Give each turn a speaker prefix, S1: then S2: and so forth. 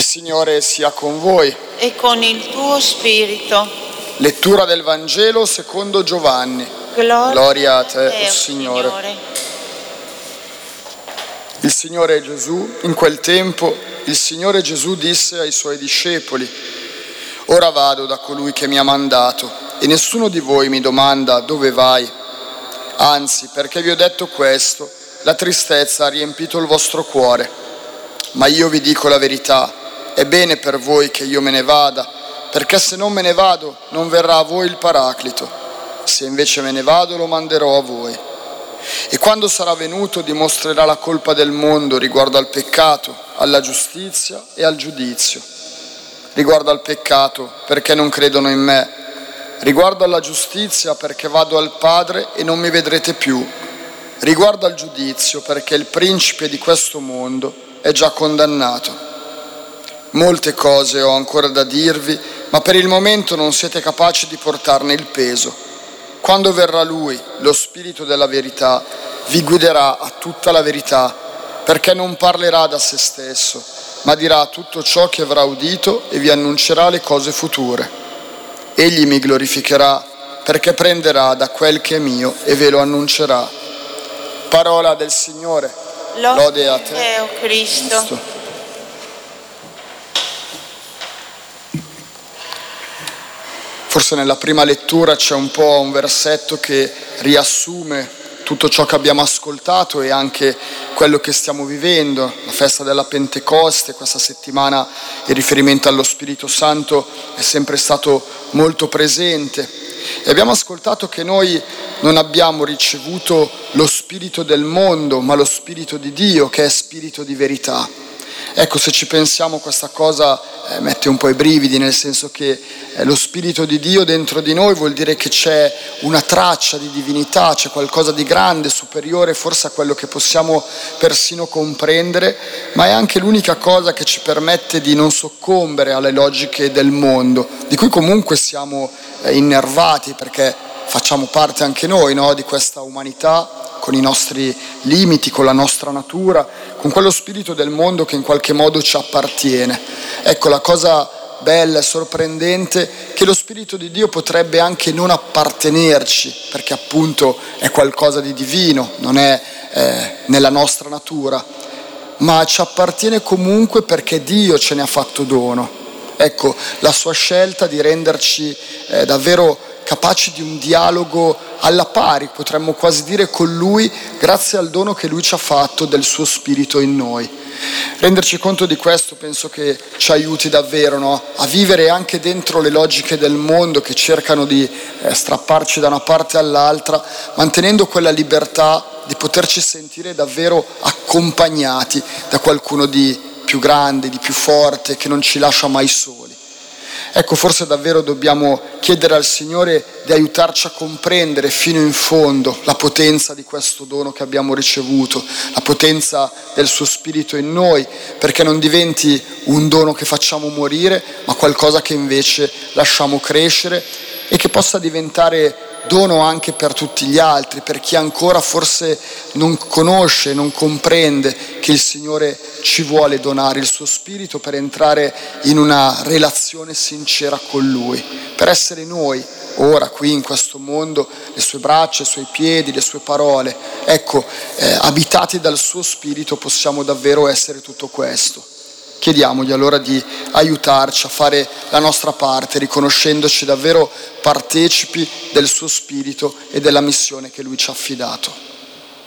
S1: Il Signore sia con voi.
S2: E con il tuo spirito.
S1: Lettura del Vangelo secondo Giovanni. Gloria a te, o Signore. Il Signore Gesù, in quel tempo, il Signore Gesù disse ai suoi discepoli: «Ora vado da colui che mi ha mandato, e nessuno di voi mi domanda dove vai. Anzi, perché vi ho detto questo, la tristezza ha riempito il vostro cuore. Ma io vi dico la verità, è bene per voi che io me ne vada, perché se non me ne vado non verrà a voi il Paraclito. Se invece me ne vado lo manderò a voi. E quando sarà venuto dimostrerà la colpa del mondo riguardo al peccato, alla giustizia e al giudizio. Riguardo al peccato, perché non credono in me. Riguardo alla giustizia, perché vado al Padre e non mi vedrete più. Riguardo al giudizio, perché il principe di questo mondo è già condannato. Molte cose ho ancora da dirvi, ma per il momento non siete capaci di portarne il peso. Quando verrà Lui, lo Spirito della verità, vi guiderà a tutta la verità, perché non parlerà da se stesso, ma dirà tutto ciò che avrà udito e vi annuncerà le cose future. Egli mi glorificherà, perché prenderà da quel che è mio e ve lo annuncerà». Parola del Signore. Lode a te,
S2: o Cristo.
S1: Forse nella prima lettura c'è un po' un versetto che riassume tutto ciò che abbiamo ascoltato e anche quello che stiamo vivendo. La festa della Pentecoste, questa settimana il riferimento allo Spirito Santo è sempre stato molto presente. E abbiamo ascoltato che noi non abbiamo ricevuto lo spirito del mondo, ma lo Spirito di Dio, che è spirito di verità. Ecco, se ci pensiamo, questa cosa mette un po' i brividi, nel senso che lo Spirito di Dio dentro di noi vuol dire che c'è una traccia di divinità, c'è qualcosa di grande, superiore forse a quello che possiamo persino comprendere, ma è anche l'unica cosa che ci permette di non soccombere alle logiche del mondo, di cui comunque siamo innervati perché facciamo parte anche noi, no, di questa umanità, con i nostri limiti, con la nostra natura, con quello spirito del mondo che in qualche modo ci appartiene. Ecco, la cosa bella e sorprendente è che lo Spirito di Dio potrebbe anche non appartenerci, perché appunto è qualcosa di divino, non è nella nostra natura, ma ci appartiene comunque perché Dio ce ne ha fatto dono. Ecco, la sua scelta di renderci davvero capaci di un dialogo alla pari, potremmo quasi dire, con Lui, grazie al dono che Lui ci ha fatto del suo Spirito in noi. Renderci conto di questo penso che ci aiuti davvero, no? A vivere anche dentro le logiche del mondo che cercano di strapparci da una parte all'altra, mantenendo quella libertà di poterci sentire davvero accompagnati da qualcuno di più grande, di più forte, che non ci lascia mai soli. Ecco, forse davvero dobbiamo chiedere al Signore di aiutarci a comprendere fino in fondo la potenza di questo dono che abbiamo ricevuto, la potenza del suo Spirito in noi, perché non diventi un dono che facciamo morire, ma qualcosa che invece lasciamo crescere e che possa diventare dono anche per tutti gli altri, per chi ancora forse non conosce, non comprende che il Signore ci vuole donare il suo Spirito per entrare in una relazione sincera con Lui, per essere noi ora qui in questo mondo, le sue braccia, i suoi piedi, le sue parole. Ecco, abitati dal suo Spirito possiamo davvero essere tutto questo. Chiediamogli allora di aiutarci a fare la nostra parte, riconoscendoci davvero partecipi del suo Spirito e della missione che Lui ci ha affidato.